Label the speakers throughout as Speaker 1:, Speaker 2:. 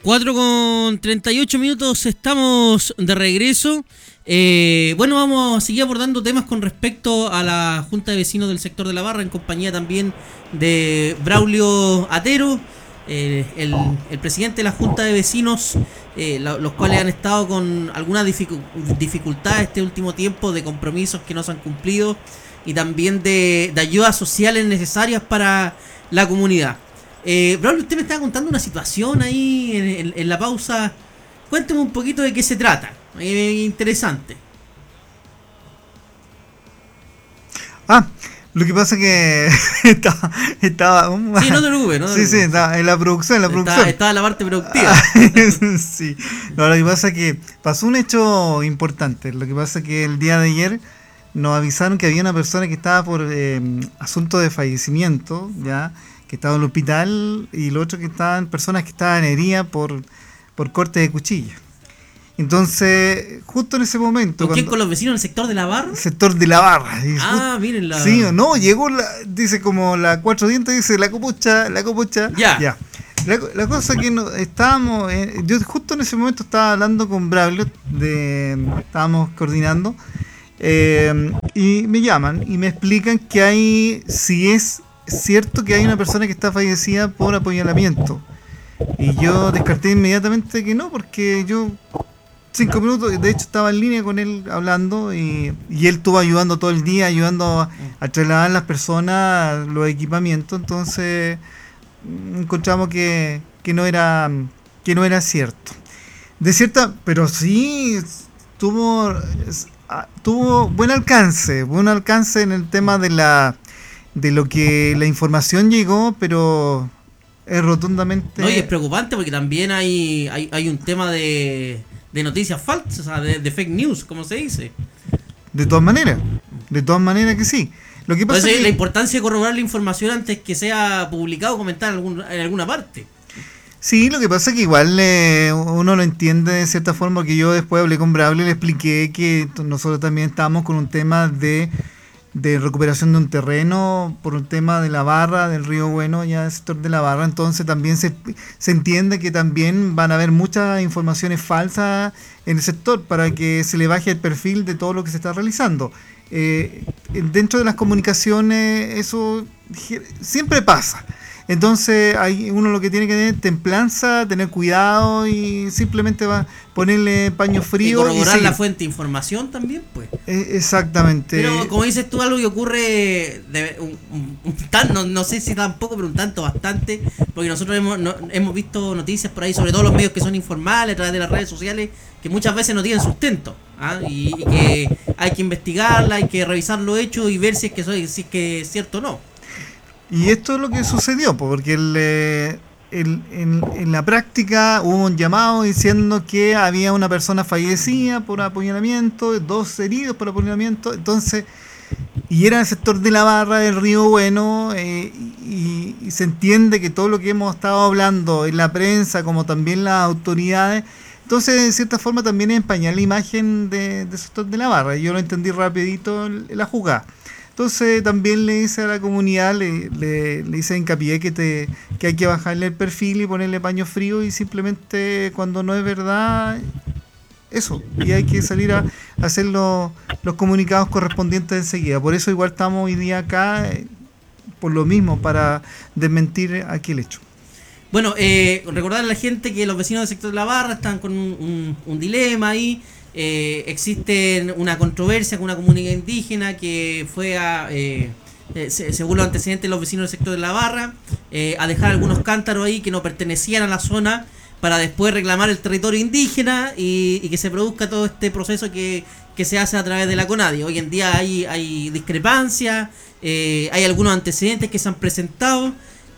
Speaker 1: 4:38, estamos de regreso. Bueno, vamos a seguir abordando temas con respecto a la Junta de Vecinos del sector de la Barra, en compañía también de Braulio Atero, el presidente de la Junta de Vecinos, los cuales han estado con algunas dificultades este último tiempo, de compromisos que no se han cumplido y también de ayudas sociales necesarias para la comunidad. Braulio, usted me estaba contando una situación ahí en la pausa. Cuénteme un poquito de qué se trata. Interesante.
Speaker 2: Lo que pasa que estaba
Speaker 1: sí, no te preocupes, ¿no?
Speaker 2: Sí, estaba en la producción,
Speaker 1: Estaba en la parte productiva.
Speaker 2: Sí. No, lo que pasa es que pasó un hecho importante. Lo que pasa es que el día de ayer nos avisaron que había una persona que estaba por asunto de fallecimiento, ya, que estaba en el hospital, y lo otro que estaban personas que estaban heridas por corte de cuchilla. Entonces, justo en ese momento...
Speaker 1: ¿Con quién? ¿Con los vecinos del sector de la Barra?
Speaker 2: El sector de la Barra.
Speaker 1: Miren la...
Speaker 2: Sí, no, llegó dice como la Cuatro Dientes, dice la copucha. Ya. La cosa que estábamos... yo justo en ese momento estaba hablando con Braulio, estábamos coordinando, y me llaman y me explican que hay... Si es cierto que hay una persona que está fallecida por apuñalamiento. Y yo descarté inmediatamente que no, porque yo 5 minutos, de hecho estaba en línea con él hablando, y él estuvo ayudando todo el día, ayudando a trasladar a las personas los equipamientos. Entonces encontramos que no era cierto. De cierta, pero sí tuvo buen alcance en el tema de lo que la información llegó, pero es rotundamente...
Speaker 1: No, y es preocupante porque también hay un tema de noticias falsas, o sea, de fake news, como se dice.
Speaker 2: De todas maneras que sí. Lo que pasa
Speaker 1: Entonces,
Speaker 2: es que
Speaker 1: la importancia de corroborar la información antes que sea publicado o comentada en alguna parte.
Speaker 2: Sí, lo que pasa es que igual uno lo entiende de cierta forma, porque yo después hablé con Braulio y le expliqué que nosotros también estábamos con un tema de recuperación de un terreno por un tema de la Barra, del Río Bueno, ya del sector de la Barra. Entonces también se entiende que también van a haber muchas informaciones falsas en el sector para que se le baje el perfil de todo lo que se está realizando. Dentro de las comunicaciones eso siempre pasa. Entonces uno lo que tiene que tener templanza, tener cuidado, y simplemente va a ponerle paño frío.
Speaker 1: Y corroborar la fuente de información también, pues.
Speaker 2: Exactamente.
Speaker 1: Pero como dices tú, algo que ocurre no sé si tampoco, pero un tanto bastante, porque nosotros hemos visto noticias por ahí, sobre todo los medios que son informales, a través de las redes sociales, que muchas veces no tienen sustento, y que hay que investigarla, hay que revisar los hechos y ver si es que es cierto o no.
Speaker 2: Y esto es lo que sucedió, porque en la práctica hubo un llamado diciendo que había una persona fallecida por apuñalamiento, 2 heridos por apuñalamiento, entonces, y era en el sector de la Barra, del Río Bueno, y se entiende que todo lo que hemos estado hablando en la prensa, como también las autoridades, entonces de cierta forma también empañar la imagen del sector de la Barra. Yo lo entendí rapidito en la jugada. Entonces también le dice a la comunidad, le dice hincapié que hay que bajarle el perfil y ponerle paño frío, y simplemente cuando no es verdad, eso. Y hay que salir a hacer los comunicados correspondientes enseguida. Por eso igual estamos hoy día acá, por lo mismo, para desmentir aquel hecho.
Speaker 1: Bueno, recordar a la gente que los vecinos del sector de la Barra están con un dilema ahí. Existe una controversia con una comunidad indígena que fue según los antecedentes de los vecinos del sector de la Barra, a dejar algunos cántaros ahí que no pertenecían a la zona, para después reclamar el territorio indígena y que se produzca todo este proceso que se hace a través de la CONADI. Hoy en día hay discrepancias, hay algunos antecedentes que se han presentado,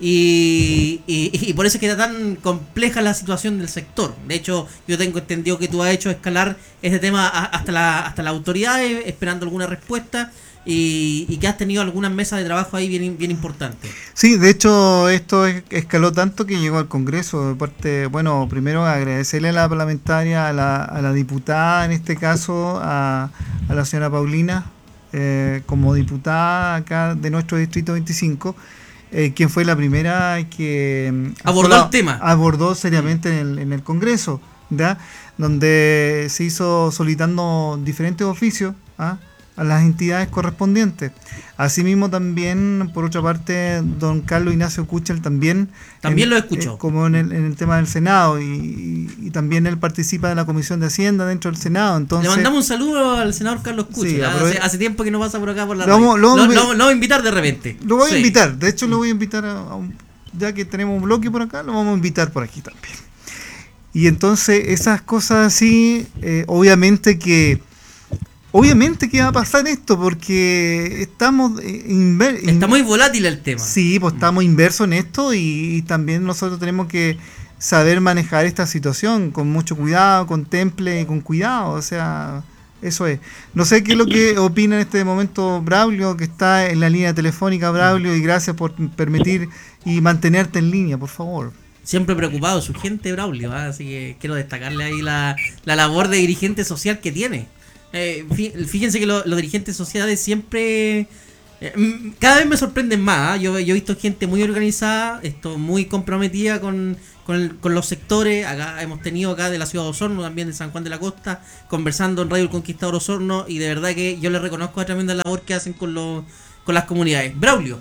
Speaker 1: y por eso es que está tan compleja la situación del sector. De hecho, yo tengo entendido que tú has hecho escalar este tema hasta las autoridades, esperando alguna respuesta, y que has tenido algunas mesas de trabajo ahí bien importantes.
Speaker 2: Sí, de hecho esto escaló tanto que llegó al Congreso. De parte, bueno, primero agradecerle a la parlamentaria, a la diputada en este caso, a la señora Paulina, como diputada acá de nuestro distrito 25. quien fue la primera que
Speaker 1: abordó el tema.
Speaker 2: Abordó seriamente en el Congreso, ¿ya? Donde se hizo solicitando diferentes oficios a las entidades correspondientes. Asimismo también, por otra parte, don Carlos Ignacio Kuchel también
Speaker 1: lo escuchó.
Speaker 2: Como en el tema del Senado, y también él participa de la Comisión de Hacienda dentro del Senado. Entonces,
Speaker 1: le mandamos un saludo al senador Carlos Kuchel. Sí, hace tiempo que no pasa por acá por la
Speaker 2: radio. Lo
Speaker 1: vamos a invitar de repente.
Speaker 2: Lo voy a invitar, de hecho lo voy a invitar ya que tenemos un bloque por acá, lo vamos a invitar por aquí también. Y entonces esas cosas así, obviamente que va a pasar esto, porque estamos
Speaker 1: está muy volátil el tema.
Speaker 2: Sí, pues estamos inversos en esto, y también nosotros tenemos que saber manejar esta situación con mucho cuidado, con temple y con cuidado, o sea, eso es. No sé qué es lo que opina en este momento Braulio, que está en la línea telefónica. Braulio, y gracias por permitir y mantenerte en línea, por favor.
Speaker 1: Siempre preocupado su gente, Braulio, así que quiero destacarle ahí la labor de dirigente social que tiene. Fíjense que los dirigentes sociales siempre cada vez me sorprenden más. Yo he visto gente muy organizada, muy comprometida con los sectores. Acá hemos tenido acá de la ciudad de Osorno, también de San Juan de la Costa, conversando en Radio El Conquistador Osorno, y de verdad que yo les reconozco la tremenda labor que hacen con las comunidades. Braulio.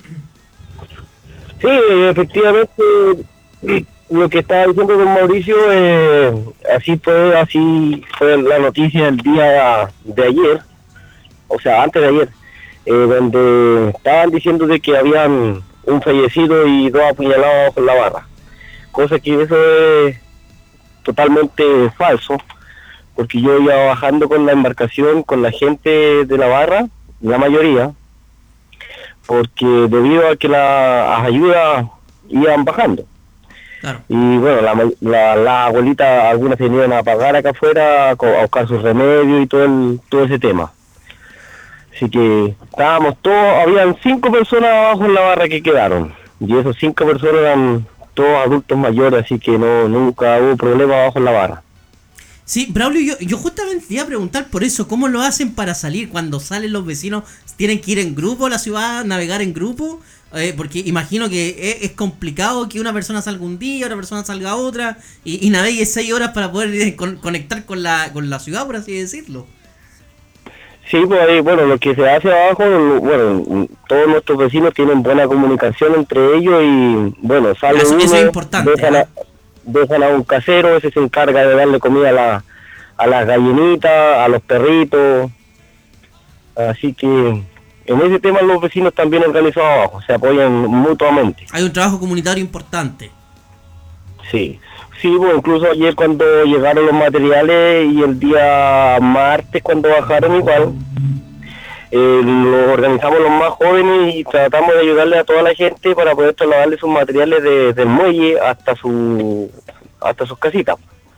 Speaker 3: Sí, efectivamente, lo que estaba diciendo don Mauricio, así fue la noticia el día de ayer, o sea, antes de ayer, donde estaban diciendo de que habían un fallecido y 2 apuñalados con la barra, cosa que eso es totalmente falso, porque yo iba bajando con la embarcación con la gente de la barra, la mayoría, porque debido a que las ayudas iban bajando.
Speaker 1: Claro.
Speaker 3: Y bueno, la abuelita, algunas se iban a pagar acá afuera a buscar sus remedios y todo ese tema. Así que estábamos todos, habían 5 personas abajo en la barra que quedaron, y esos 5 personas eran todos adultos mayores, así que nunca hubo problema abajo en la barra.
Speaker 1: Sí, Braulio, yo justamente te iba a preguntar por eso, ¿cómo lo hacen para salir? Cuando salen los vecinos, ¿tienen que ir en grupo a la ciudad, navegar en grupo? Porque imagino que es complicado que una persona salga un día, otra persona salga otra, y navegue 6 horas para poder conectar con la ciudad, por así decirlo.
Speaker 3: Sí, pues bueno, lo que se hace abajo, bueno, todos nuestros vecinos tienen buena comunicación entre ellos, y bueno, sale
Speaker 1: eso
Speaker 3: uno,
Speaker 1: es importante,
Speaker 3: dejan a un casero, ese se encarga de darle comida a las gallinitas, a los perritos, así que en ese tema los vecinos están bien organizados abajo, se apoyan mutuamente.
Speaker 1: Hay un trabajo comunitario importante.
Speaker 3: Sí, bueno, incluso ayer cuando llegaron los materiales y el día martes cuando bajaron igual, los organizamos los más jóvenes y tratamos de ayudarle a toda la gente para poder trasladarle sus materiales desde el muelle hasta sus casitas.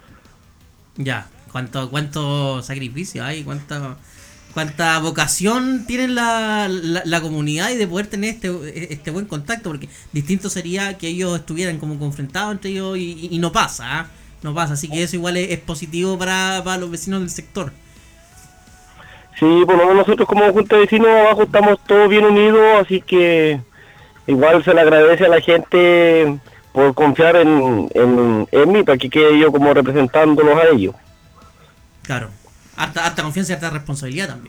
Speaker 1: Ya, cuánto sacrificio hay, cuánta vocación tiene la comunidad, y de poder tener este buen contacto, porque distinto sería que ellos estuvieran como confrontados entre ellos y no pasa, así que eso igual es positivo para los vecinos del sector.
Speaker 3: Sí, bueno, nosotros como junta de vecinos abajo estamos todos bien unidos, así que igual se le agradece a la gente por confiar en mí, para que quede yo como representándolos a ellos.
Speaker 1: Claro, harta confianza y harta responsabilidad también.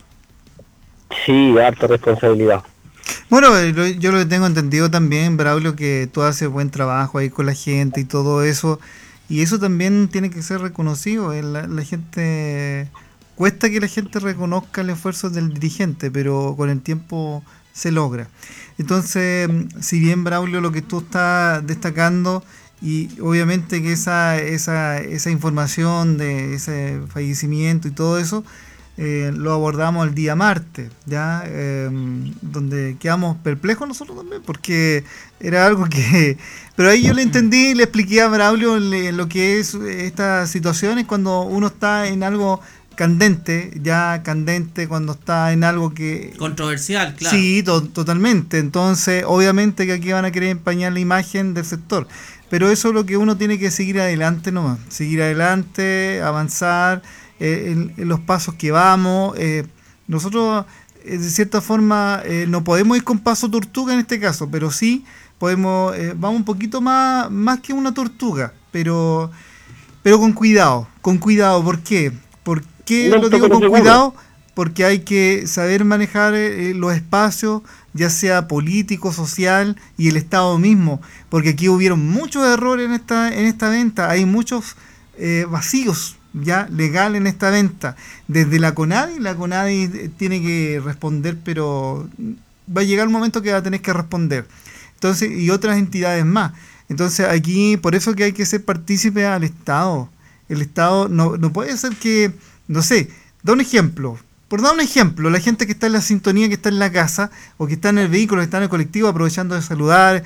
Speaker 3: Sí, harta responsabilidad.
Speaker 2: Bueno, yo lo que tengo entendido también, Braulio, que tú haces buen trabajo ahí con la gente y todo eso, y eso también tiene que ser reconocido. La gente, cuesta que la gente reconozca el esfuerzo del dirigente, pero con el tiempo se logra. Entonces, si bien, Braulio, lo que tú estás destacando, y obviamente que esa información de ese fallecimiento y todo eso, lo abordamos el día martes, ya donde quedamos perplejos nosotros también, porque era algo que... Pero ahí yo le entendí y le expliqué a Braulio lo que es estas situaciones cuando uno está en algo candente, cuando está en algo que...
Speaker 1: Controversial, claro.
Speaker 2: Sí, totalmente. Entonces, obviamente que aquí van a querer empañar la imagen del sector. Pero eso es lo que uno tiene que seguir adelante nomás. Seguir adelante, avanzar en los pasos que vamos. Nosotros de cierta forma, no podemos ir con paso tortuga en este caso, pero sí podemos, vamos un poquito más que una tortuga, pero con cuidado, ¿por qué? ¿Por qué lo digo con cuidado? Porque hay que saber manejar los espacios, ya sea político, social y el Estado mismo, porque aquí hubieron muchos errores en esta venta, hay muchos vacíos ya legal en esta venta, desde la CONADI tiene que responder, pero va a llegar un momento que va a tener que responder, entonces, y otras entidades más. Entonces aquí, por eso que hay que ser partícipe al Estado. El Estado no puede ser que, no sé, da un ejemplo. Por dar un ejemplo, la gente que está en la sintonía, que está en la casa, o que está en el vehículo, que está en el colectivo, aprovechando de saludar,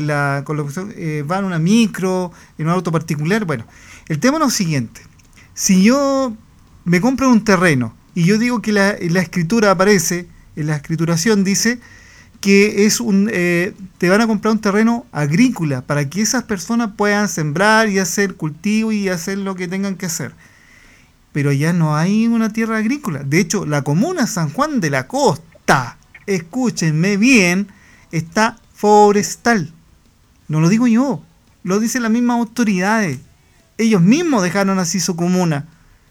Speaker 2: va en una micro, en un auto particular. Bueno, el tema es lo siguiente. Si yo me compro un terreno, y yo digo que la escritura aparece, en la escrituración dice que te van a comprar un terreno agrícola, para que esas personas puedan sembrar y hacer cultivo y hacer lo que tengan que hacer. Pero ya no hay una tierra agrícola. De hecho, la comuna San Juan de la Costa, escúchenme bien, está forestal. No lo digo yo, lo dicen las mismas autoridades. Ellos mismos dejaron así su comuna.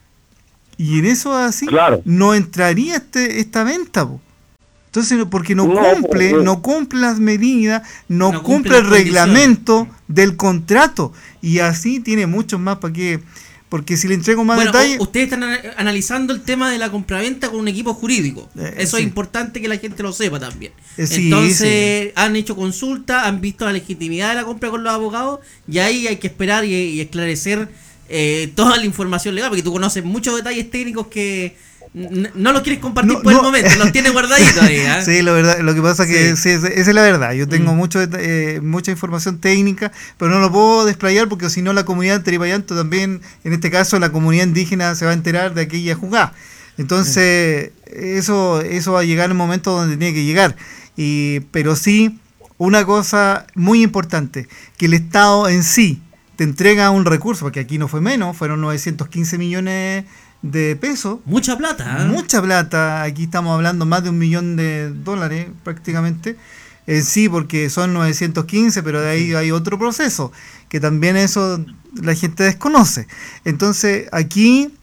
Speaker 2: Y en eso así no entraría esta venta, po. Entonces, porque no cumple las medidas, no cumple el reglamento del contrato. Y así tiene muchos más para que... Porque si le entrego más detalles...
Speaker 1: Ustedes están analizando el tema de la compraventa con un equipo jurídico. Eso es importante que la gente lo sepa también. Entonces, han hecho consulta, han visto la legitimidad de la compra con los abogados, y ahí hay que esperar y esclarecer toda la información legal, porque tú conoces muchos detalles técnicos que no los quieres compartir por el momento, los tienes guardaditos ahí.
Speaker 2: Sí, la verdad, lo que pasa es que esa es la verdad. Yo tengo mucha información técnica, pero no lo puedo desplayar porque si no la comunidad de Taripayanto también, en este caso la comunidad indígena, se va a enterar de aquella jugada. Entonces, eso va a llegar en el momento donde tiene que llegar. Pero sí, una cosa muy importante, que el Estado en sí te entrega un recurso, porque aquí no fue menos, fueron 915 millones de pesos.
Speaker 1: Mucha plata, ¿eh?
Speaker 2: Mucha plata. Aquí estamos hablando más de $1 millón prácticamente. Sí, porque son 915, pero de ahí hay otro proceso, que también eso la gente desconoce. Entonces, aquí,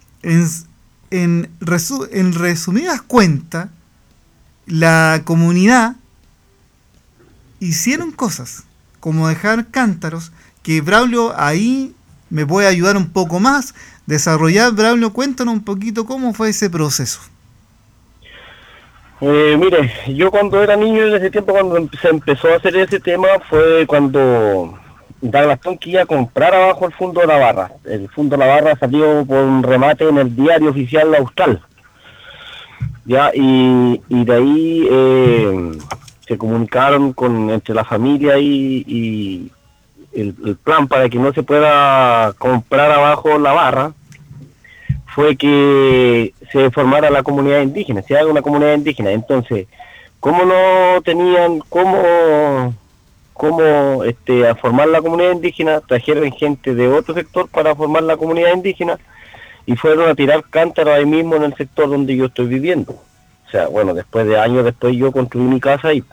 Speaker 2: en resumidas cuentas, la comunidad hicieron cosas, como dejar cántaros, que Braulio ahí me puede ayudar un poco más, desarrollar. Braulio, cuéntanos un poquito cómo fue ese proceso.
Speaker 3: Mire, yo cuando era niño, en ese tiempo, cuando se empezó a hacer ese tema, fue cuando Douglas Tonki iba a comprar abajo el Fundo de la Barra. El Fundo de la Barra salió por un remate en el diario oficial austral. Ya, y de ahí se comunicaron entre la familia y el plan para que no se pueda comprar abajo la barra fue que se formara la comunidad indígena, se haga una comunidad indígena. Entonces, como no tenían cómo a formar la comunidad indígena, trajeron gente de otro sector para formar la comunidad indígena y fueron a tirar cántaros ahí mismo en el sector donde yo estoy viviendo. O sea, bueno, después de años después yo construí mi casa ahí.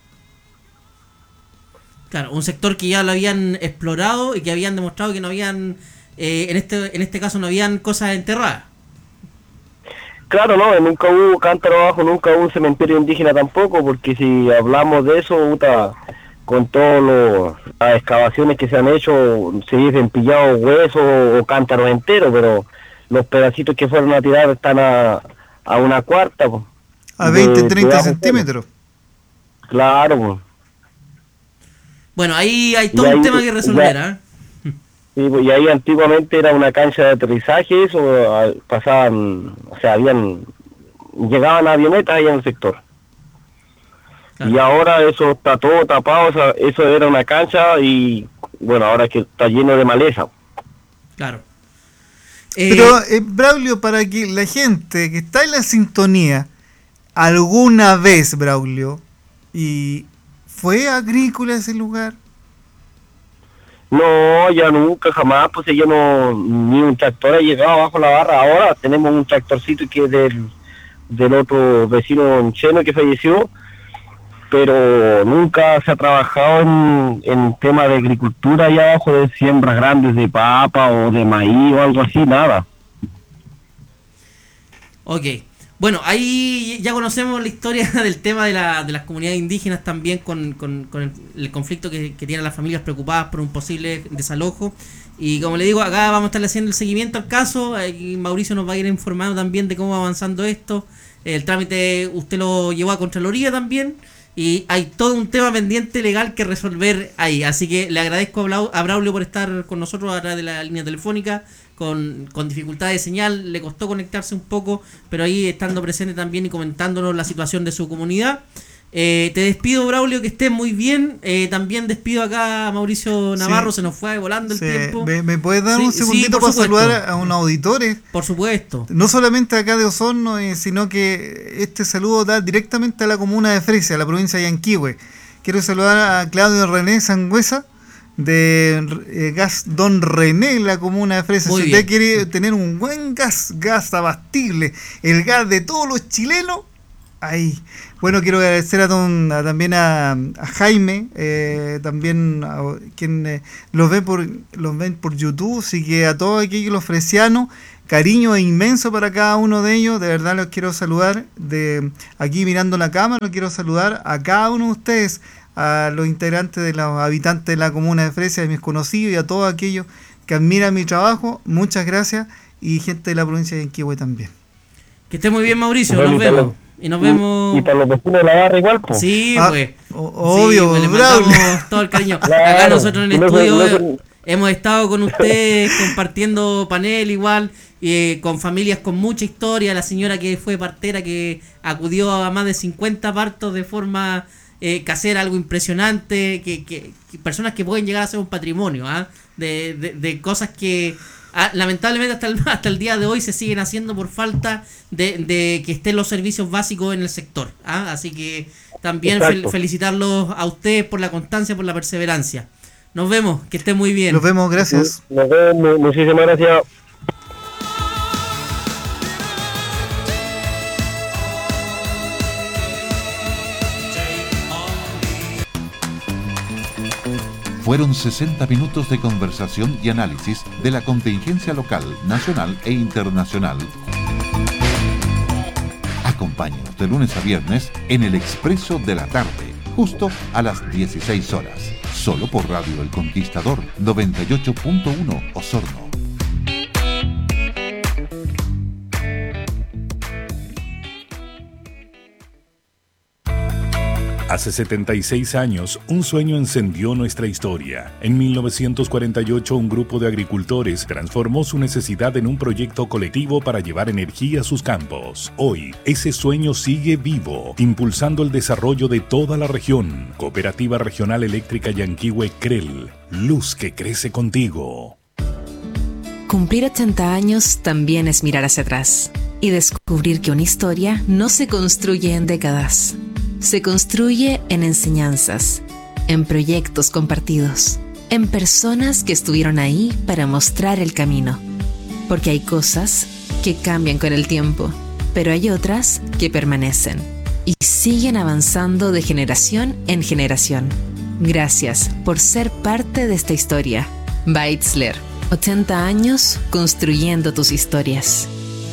Speaker 1: Claro, un sector que ya lo habían explorado y que habían demostrado que no habían, en este caso no habían cosas enterradas.
Speaker 3: Claro, no, nunca hubo cántaro abajo, nunca hubo un cementerio indígena tampoco, porque si hablamos de eso, con todas las excavaciones que se han hecho, se dicen pillado huesos o cántaros enteros, pero los pedacitos que fueron a tirar están a una cuarta. Pues,
Speaker 2: a 20-30 centímetros.
Speaker 3: Claro, pues.
Speaker 1: Bueno, ahí hay todo un tema que resolver, ¿eh?
Speaker 3: Sí, pues, y ahí antiguamente era una cancha de aterrizaje, eso pasaban, o sea, llegaban avionetas ahí en el sector. Claro. Y ahora eso está todo tapado, o sea, eso era una cancha y bueno, ahora que está lleno de maleza.
Speaker 1: Claro.
Speaker 2: Pero, Braulio, para que la gente que está en la sintonía, alguna vez, Braulio, y ¿fue agrícola ese lugar?
Speaker 3: No, ya nunca, jamás, pues ya no, ni un tractor ha llegado abajo la barra. Ahora tenemos un tractorcito que es del del otro vecino en Chene que falleció, pero nunca se ha trabajado en tema de agricultura allá abajo, de siembras grandes de papa o de maíz o algo así, nada.
Speaker 1: Ok. Bueno, ahí ya conocemos la historia del tema de las comunidades indígenas también con el conflicto que tienen las familias preocupadas por un posible desalojo. Y como le digo, acá vamos a estar haciendo el seguimiento al caso. Y Mauricio nos va a ir informando también de cómo va avanzando esto. El trámite usted lo llevó a Contraloría también. Y hay todo un tema pendiente legal que resolver ahí. Así que le agradezco a Braulio por estar con nosotros a través de la línea telefónica. Con dificultad de señal, le costó conectarse un poco, pero ahí estando presente también y comentándonos la situación de su comunidad. Te despido, Braulio, que estés muy bien. También despido acá a Mauricio Navarro, se nos fue volando el tiempo.
Speaker 2: ¿Me puedes dar un segundito para saludar a unos auditores?
Speaker 1: Por supuesto.
Speaker 2: No solamente acá de Osorno, sino que este saludo da directamente a la comuna de Fresia, a la provincia de Yanquihue. Quiero saludar a Claudio René Sangüesa, de Gas Don René, la comuna de Fresia. Si usted quiere tener un buen gas abastible, el gas de todos los chilenos, ahí. Bueno, quiero agradecer también a Jaime, también a quien los ven por YouTube, así que a todos aquellos los fresianos, cariño inmenso para cada uno de ellos. De verdad los quiero saludar, de aquí mirando la cámara, los quiero saludar a cada uno de ustedes, a los integrantes de los habitantes de la comuna de Fresia, de mis conocidos, y a todos aquellos que admiran mi trabajo. Muchas gracias, y gente de la provincia de Yanquihue también.
Speaker 1: Que esté muy bien, Mauricio, nos vemos. Y nos vemos.
Speaker 3: Y para los vecinos de la barra igual, pues.
Speaker 1: Sí, pues.
Speaker 2: Obvio,
Speaker 1: pues, le mandamos todo el cariño. Claro, acá nosotros en el estudio hemos estado con ustedes compartiendo panel igual, con familias con mucha historia. La señora que fue partera, que acudió a más de 50 partos de forma casera, algo impresionante, que personas que pueden llegar a ser un patrimonio, de cosas que lamentablemente hasta el día de hoy se siguen haciendo por falta de que estén los servicios básicos en el sector. Así que también felicitarlos a ustedes por la constancia, por la perseverancia. Nos vemos, que estén muy bien.
Speaker 2: Nos vemos, gracias.
Speaker 3: Nos vemos, muchísimas gracias.
Speaker 4: Fueron 60 minutos de conversación y análisis de la contingencia local, nacional e internacional. Acompáñenos de lunes a viernes en el Expreso de la Tarde, justo a las 16 horas, solo por Radio El Conquistador 98.1 Osorno.
Speaker 5: Hace 76 años, un sueño encendió nuestra historia. En 1948, un grupo de agricultores transformó su necesidad en un proyecto colectivo para llevar energía a sus campos. Hoy, ese sueño sigue vivo, impulsando el desarrollo de toda la región. Cooperativa Regional Eléctrica Yanquihue CREL, luz que crece contigo.
Speaker 6: Cumplir 80 años también es mirar hacia atrás y descubrir que una historia no se construye en décadas. Se construye en enseñanzas, en proyectos compartidos, en personas que estuvieron ahí para mostrar el camino. Porque hay cosas que cambian con el tiempo, pero hay otras que permanecen y siguen avanzando de generación en generación. Gracias por ser parte de esta historia. Beitzler, 80 años construyendo tus historias.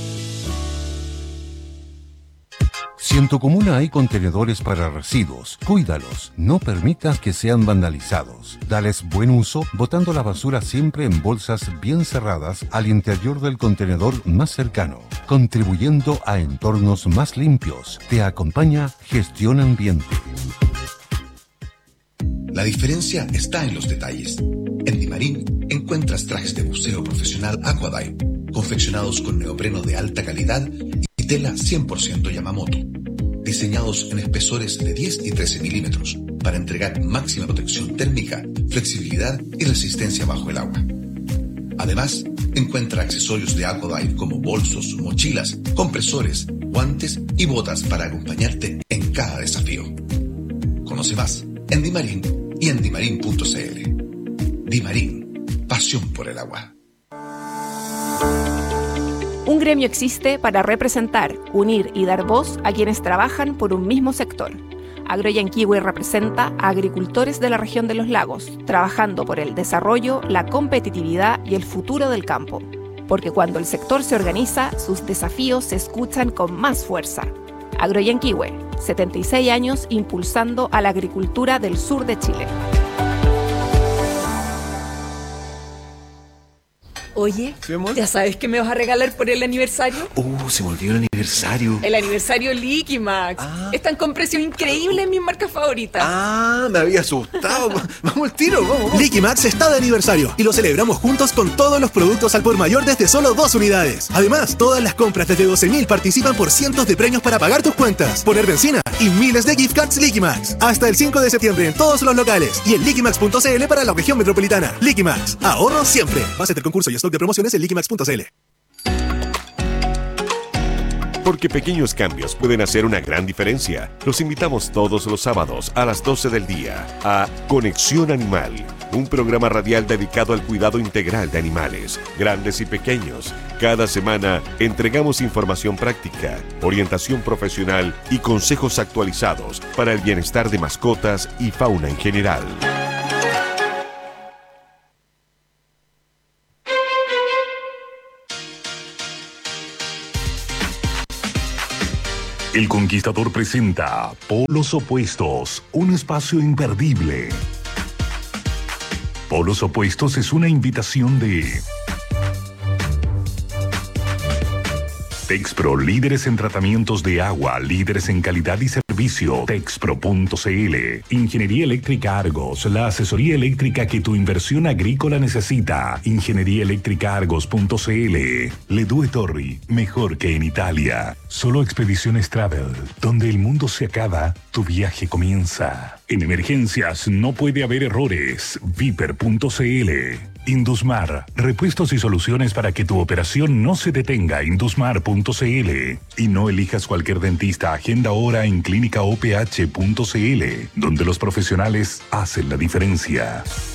Speaker 7: Si en tu comuna hay contenedores para residuos, cuídalos, no permitas que sean vandalizados. Dales buen uso, botando la basura siempre en bolsas bien cerradas al interior del contenedor más cercano, contribuyendo a entornos más limpios. Te acompaña Gestión Ambiente.
Speaker 8: La diferencia está en los detalles. En Dimarín encuentras trajes de buceo profesional Aquadive, confeccionados con neopreno de alta calidad y tela 100% Yamamoto, diseñados en espesores de 10 y 13 milímetros para entregar máxima protección térmica, flexibilidad y resistencia bajo el agua. Además, encuentra accesorios de Aquadive como bolsos, mochilas, compresores, guantes y botas para acompañarte en cada desafío. Conoce más en Dimarín y en dimarin.cl. Dimarín, pasión por el agua.
Speaker 9: Un gremio existe para representar, unir y dar voz a quienes trabajan por un mismo sector. Agroyanquihue representa a agricultores de la región de los lagos, trabajando por el desarrollo, la competitividad y el futuro del campo. Porque cuando el sector se organiza, sus desafíos se escuchan con más fuerza. Agroyanquihue, 76 años impulsando a la agricultura del sur de Chile.
Speaker 10: Oye, ¿sí, ¿ya sabes qué me vas a regalar por el aniversario?
Speaker 11: Se me olvidó el aniversario.
Speaker 10: El aniversario Liquimax. Están con precios increíbles en mis marcas favoritas.
Speaker 11: Me había asustado. Vamos al tiro, vamos.
Speaker 12: Liquimax está de aniversario y lo celebramos juntos con todos los productos al por mayor desde solo 2 unidades. Además, todas las compras desde 12.000 participan por cientos de premios para pagar tus cuentas, poner benzina y miles de gift cards Liquimax. Hasta el 5 de septiembre en todos los locales y en liquimax.cl para la región metropolitana. Liquimax, ahorro siempre. Base del concurso y stock de promociones en liquimax.cl.
Speaker 13: Porque pequeños cambios pueden hacer una gran diferencia. Los invitamos todos los sábados a las 12 del día a Conexión Animal, un programa radial dedicado al cuidado integral de animales, grandes y pequeños. Cada semana entregamos información práctica, orientación profesional y consejos actualizados para el bienestar de mascotas y fauna en general.
Speaker 5: El Conquistador presenta Polos Opuestos, un espacio imperdible. Polos Opuestos es una invitación de Texpro, líderes en tratamientos de agua, líderes en calidad y servicio. Texpro.cl. Ingeniería Eléctrica Argos, la asesoría eléctrica que tu inversión agrícola necesita. Ingenieríaeléctricaargos.cl. Le Due Torri, mejor que en Italia. Solo Expediciones Travel, donde el mundo se acaba, tu viaje comienza. En emergencias no puede haber errores. Viper.cl. Indusmar, repuestos y soluciones para que tu operación no se detenga. Indusmar.cl. Y no elijas cualquier dentista, agenda ahora en clínicaoph.cl, donde los profesionales hacen la diferencia.